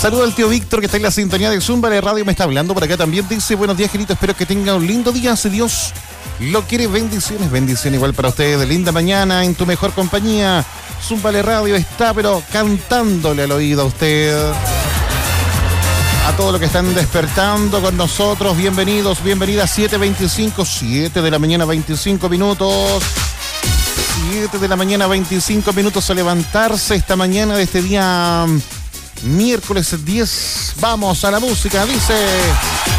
Saluda al tío Víctor que está en la sintonía de Zúmbale Radio. Me está hablando por acá también. Dice, buenos días, Gerito. Espero que tenga un lindo día. Si Dios lo quiere, bendiciones. Bendición igual para ustedes. Linda mañana en tu mejor compañía. Zúmbale Radio está, pero cantándole al oído a usted. A todos los que están despertando con nosotros, bienvenidos, bienvenidas. 7:25, 7 de la mañana, 25 minutos. 7 de la mañana, 25 minutos a levantarse esta mañana de este día miércoles 10. Vamos a la música, dice...